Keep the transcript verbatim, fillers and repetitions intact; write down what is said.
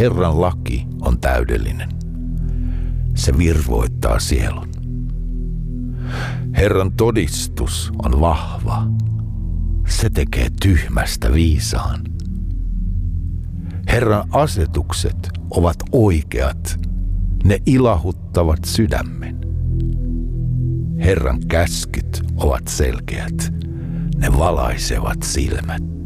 Herran laki on täydellinen. Se virvoittaa sielun. Herran todistus on vahva. Se tekee tyhmästä viisaan. Herran asetukset ovat oikeat. Ne ilahuttavat sydämen. Herran käskyt ovat selkeät. Ne valaisevat silmät.